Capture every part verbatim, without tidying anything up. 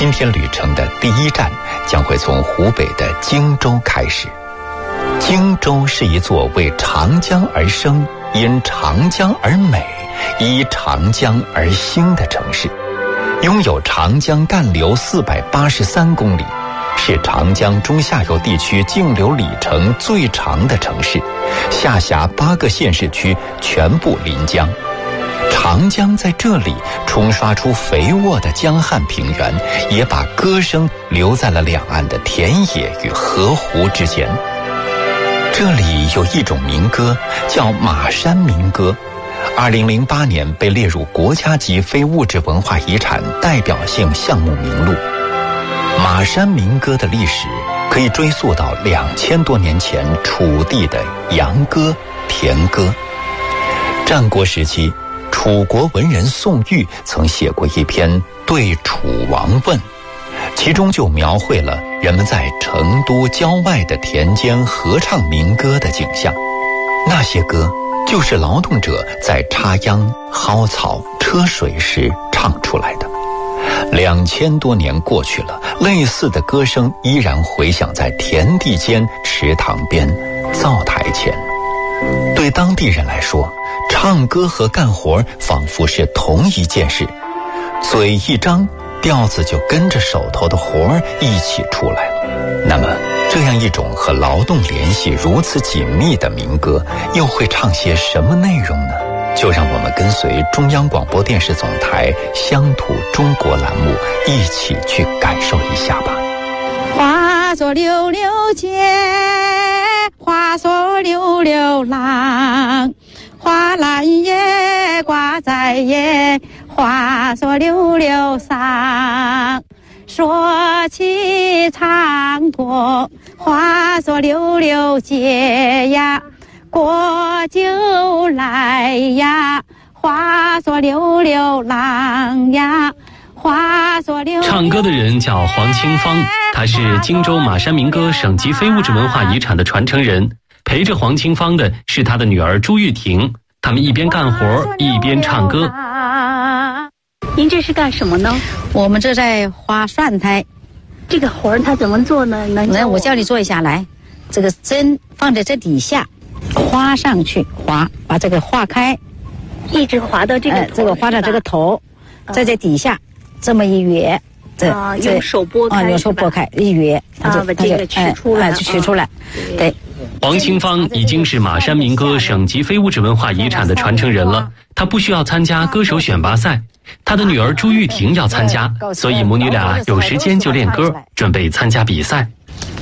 今天旅程的第一站将会从湖北的荆州开始。荆州是一座为长江而生、因长江而美、依长江而兴的城市，拥有长江干流四百八十三公里，是长江中下游地区径流里程最长的城市，下辖八个县市区全部临江。长江在这里冲刷出肥沃的江汉平原，也把歌声留在了两岸的田野与河湖之间。这里有一种民歌叫马山民歌，二零零八年被列入国家级非物质文化遗产代表性项目名录。马山民歌的历史可以追溯到两千多年前楚地的杨歌、田歌。战国时期，楚国文人宋玉曾写过一篇《对楚王问》，其中就描绘了人们在成都郊外的田间合唱民歌的景象。那些歌就是劳动者在插秧、薅草、车水时唱出来的。两千多年过去了，类似的歌声依然回响在田地间、池塘边、灶台前。对当地人来说，唱歌和干活仿佛是同一件事，嘴一张，调子就跟着手头的活儿一起出来了。那么，这样一种和劳动联系如此紧密的民歌，又会唱些什么内容呢？就让我们跟随中央广播电视总台乡土中国栏目一起去感受一下吧。 花说溜溜姐，花说溜溜郎，花篮叶挂在叶，花说溜溜桑。说起唱歌，话说溜溜姐呀，过就来呀，话说溜溜郎呀，话说溜溜。 唱歌的人叫黄清芳，他是荆州马山民歌省级非物质文化遗产的传承人。陪着黄清芳的是他的女儿朱玉婷，他们一边干活一边唱歌。 您这是干什么呢？ 我们这在花蒜苔。 这个活儿他怎么做呢？能来，我教你做一下来。这个针放在这底下，划上去，划，把这个划开， 一直划到这个头、呃， 这个划到这个头，在这底下这么一约，这啊，用手拨开， 啊，用手拨开一约， 啊，把这个取出来， 哎、就取出来，对。 黄清芳已经是马山民歌省级非物质文化遗产的传承人了，她不需要参加歌手选拔赛，她的女儿朱玉婷要参加，所以母女俩有时间就练歌，准备参加比赛。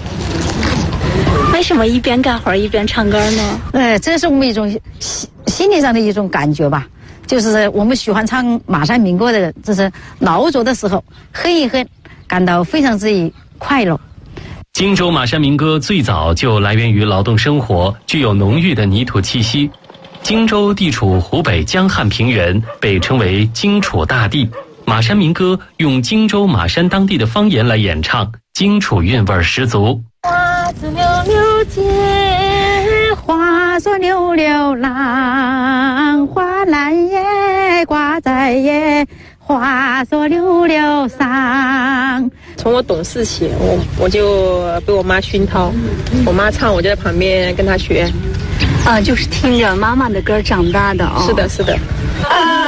为什么一边干活一边唱歌呢？ 呃，这是我们一种心心理上的一种感觉吧，就是我们喜欢唱马山民歌的人，就是劳作的时候哼一哼，感到非常之快乐。 荆州马山民歌最早就来源于劳动生活，具有浓郁的泥土气息。荆州地处湖北江汉平原，被称为荆楚大地。马山民歌用荆州马山当地的方言来演唱，荆楚韵味十足。 花说溜溜姐，花说溜溜郎，花篮叶挂在叶，花说溜溜桑。 从我懂事起，我我就被我妈熏陶，我妈唱，我就在旁边跟她学。 啊，就是听着妈妈的歌长大的哦。 是的，是的。